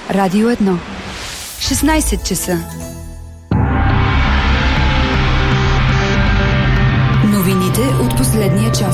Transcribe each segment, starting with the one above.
Радио 1. 16 часа. Новините от последния час.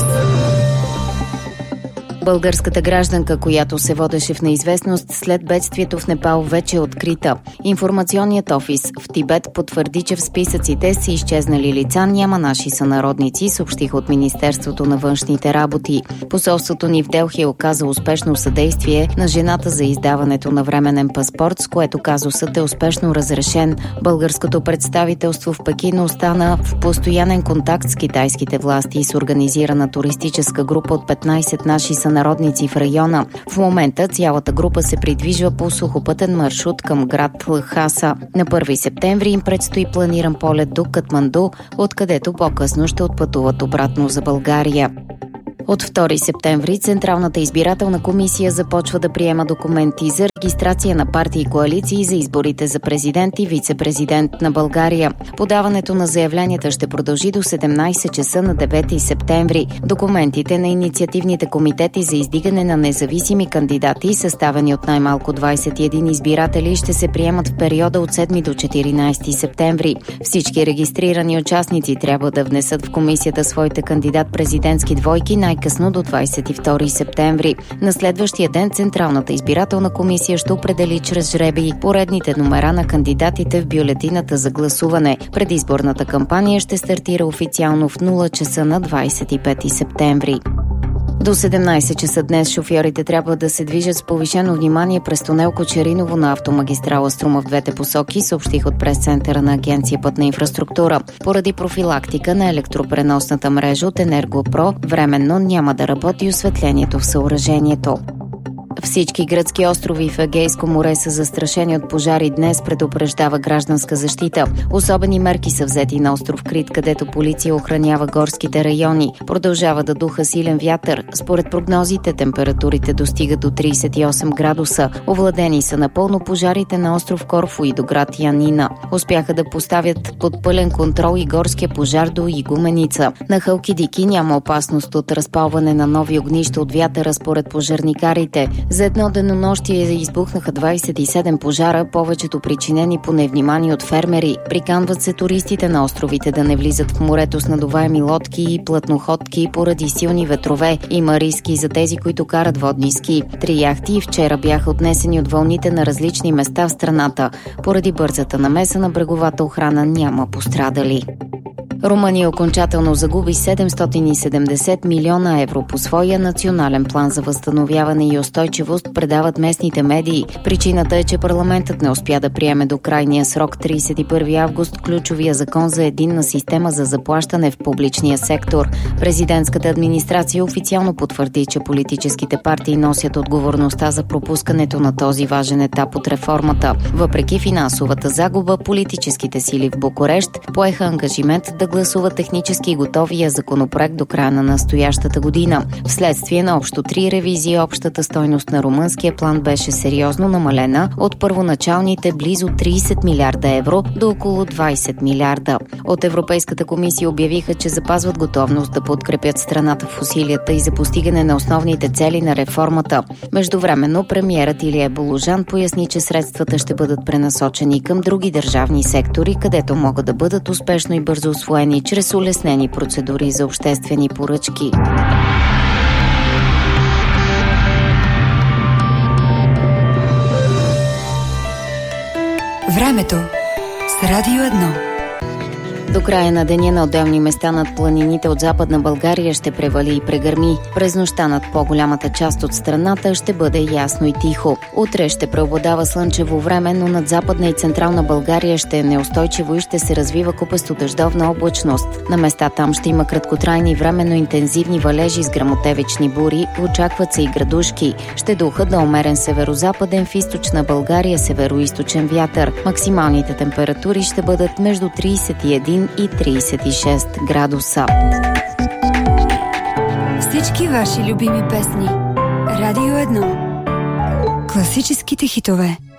Българската гражданка, която се водеше в неизвестност след бедствието в Непал, вече е открита. Информационният офис в Тибет потвърди, че в списъците са изчезнали лица, няма наши сънародници, съобщиха от Министерството на външните работи. Посолството ни в Делхи оказа успешно съдействие на жената за издаването на временен паспорт, с което казусът е успешно разрешен. Българското представителство в Пекин остана в постоянен контакт с китайските власти и с организирана туристическа група от 15 наши сънародници в района. В момента цялата група се придвижва по сухопътен маршрут към град Лхаса. На 1 септември им предстои планиран полет до Катманду, откъдето по-късно ще отпътуват обратно за България. От 2 септември Централната избирателна комисия започва да приема документи за регистрация на партии и коалиции за изборите за президент и вице-президент на България. Подаването на заявленията ще продължи до 17 часа на 9 септември. Документите на инициативните комитети за издигане на независими кандидати, съставени от най-малко 21 избиратели, ще се приемат в периода от 7 до 14 септември. Всички регистрирани участници трябва да внесат в комисията своите кандидат-президентски двойки най-късно до 22 септември. На следващия ден Централната избирателна комисия ще определи чрез жребий поредните номера на кандидатите в бюлетината за гласуване. Предизборната кампания ще стартира официално в 0 часа на 25 септември. До 17 часа днес шофьорите трябва да се движат с повишено внимание през тунел Кочериново на автомагистрала Струма в двете посоки, съобщих от прес-центъра на Агенция Пътна инфраструктура. Поради профилактика на електропреносната мрежа от Енергопро, временно няма да работи осветлението в съоръжението. Всички гръцки острови в Егейско море са застрашени от пожари днес, предупреждава Гражданска защита. Особени мерки са взети на остров Крит, където полиция охранява горските райони. Продължава да духа силен вятър. Според прогнозите температурите достигат до 38 градуса. Овладени са напълно пожарите на остров Корфу и до град Янина. Успяха да поставят под пълен контрол и горския пожар до Игуменица. На Халкидики няма опасност от разпалване на нови огнища от вятъра, според пожарникарите. За едно денонощие избухнаха 27 пожара, повечето причинени по невнимание от фермери. Приканват се туристите на островите да не влизат в морето с надуваеми лодки и плътноходки поради силни ветрове. Има риски за тези, които карат водни ски. 3 яхти вчера бяха отнесени от вълните на различни места в страната. Поради бързата намеса на бреговата охрана няма пострадали. Румъния окончателно загуби 770 милиона евро по своя национален план за възстановяване и устойчивост, предават местните медии. Причината е, че парламентът не успя да приеме до крайния срок 31 август ключовия закон за единна система за заплащане в публичния сектор. Президентската администрация официално потвърди, че политическите партии носят отговорността за пропускането на този важен етап от реформата. Въпреки финансовата загуба, политическите сили в Букурещ поеха ангажимент да гласува технически готовия законопроект до края на настоящата година. Вследствие на общо 3 ревизии, общата стойност на румънския план беше сериозно намалена от първоначалните близо 30 милиарда евро до около 20 милиарда. От Европейската комисия обявиха, че запазват готовност да подкрепят страната в усилията и за постигане на основните цели на реформата. Междувременно премиерът Илия Боложан поясни, че средствата ще бъдат пренасочени към други държавни сектори, където могат да бъдат успешно и бързо усвоени чрез улеснени процедури за обществени поръчки. Времето с Радио 1. До края на деня на отделни места над планините от Западна България ще превали и прегърми. През нощта над по-голямата част от страната ще бъде ясно и тихо. Утре ще преобладава слънчево време, но над Западна и Централна България ще е неустойчиво и ще се развива купесто-дъждовна облачност. На места там ще има краткотрайни временно интензивни валежи с гръмотевични бури, очакват се и градушки. Ще духа до умерен северозападен, в източна България североизточен вятър. Максималните температури ще бъдат между 31 и 36 градуса. Всички ваши любими песни. Радио 1. Класическите хитове.